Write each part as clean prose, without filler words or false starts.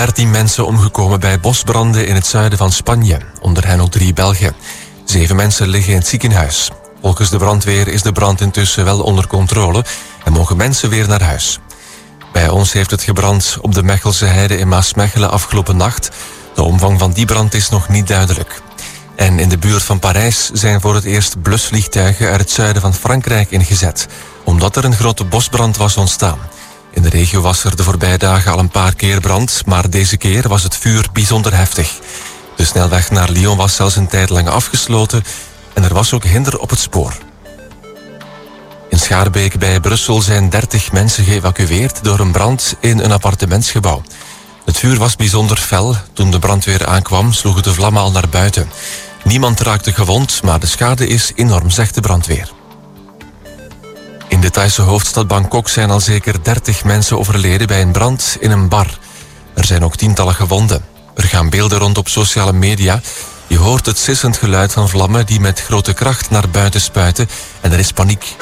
13 mensen omgekomen bij bosbranden in het zuiden van Spanje. Onder hen ook 3 Belgen. 7 mensen liggen in het ziekenhuis. Volgens de brandweer is de brand intussen wel onder controle en mogen mensen weer naar huis. Bij ons heeft het gebrand op de Mechelse heide in Maasmechelen afgelopen nacht. De omvang van die brand is nog niet duidelijk. En in de buurt van Parijs zijn voor het eerst blusvliegtuigen uit het zuiden van Frankrijk ingezet, omdat er een grote bosbrand was ontstaan. In de regio was er de voorbije dagen al een paar keer brand, maar deze keer was het vuur bijzonder heftig. De snelweg naar Lyon was zelfs een tijd lang afgesloten en er was ook hinder op het spoor. In Schaarbeek bij Brussel zijn 30 mensen geëvacueerd door een brand in een appartementsgebouw. Het vuur was bijzonder fel. Toen de brandweer aankwam, sloegen de vlammen al naar buiten. Niemand raakte gewond, maar de schade is enorm, zegt de brandweer. In de Thaise hoofdstad Bangkok zijn al zeker 30 mensen overleden bij een brand in een bar. Er zijn ook tientallen gewonden. Er gaan beelden rond op sociale media. Je hoort het sissend geluid van vlammen die met grote kracht naar buiten spuiten en er is paniek.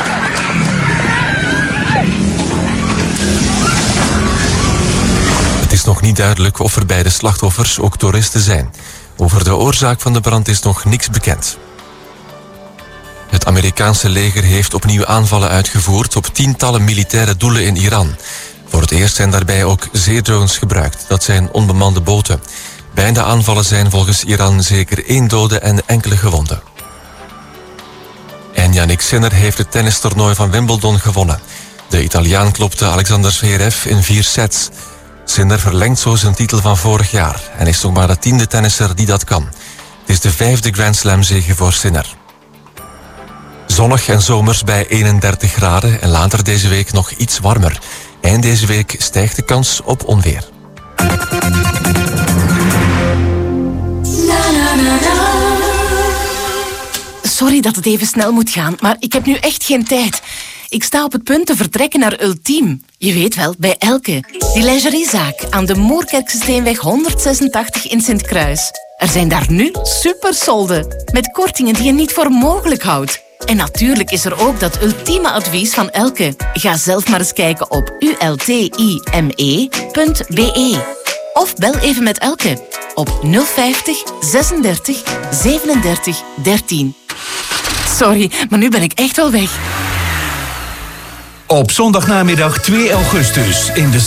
Het is nog niet duidelijk of er bij de slachtoffers ook toeristen zijn. Over de oorzaak van de brand is nog niks bekend. Het Amerikaanse leger heeft opnieuw aanvallen uitgevoerd op tientallen militaire doelen in Iran. Voor het eerst zijn daarbij ook zeedrones gebruikt. Dat zijn onbemande boten. Bij de aanvallen zijn volgens Iran zeker 1 dode en enkele gewonden. En Jannik Sinner heeft het tennistoernooi van Wimbledon gewonnen. De Italiaan klopte Alexander Zverev in 4 sets. Sinner verlengt zo zijn titel van vorig jaar en is nog maar de 10e tennisser die dat kan. Het is de 5e Grand Slam zege voor Sinner. Zonnig en zomers bij 31 graden en later deze week nog iets warmer. Eind deze week stijgt de kans op onweer. Sorry dat het even snel moet gaan, maar ik heb nu echt geen tijd. Ik sta op het punt te vertrekken naar Ultiem. Je weet wel, bij Elke. Die lingeriezaak aan de Moerkerkse 186 in Sint-Kruis. Er zijn daar nu supersolden, met kortingen die je niet voor mogelijk houdt. En natuurlijk is er ook dat ultieme advies van Elke. Ga zelf maar eens kijken op ultime.be. Of bel even met Elke op 050 36 37 13. Sorry, maar nu ben ik echt wel weg. Op zondagnamiddag 2 augustus in de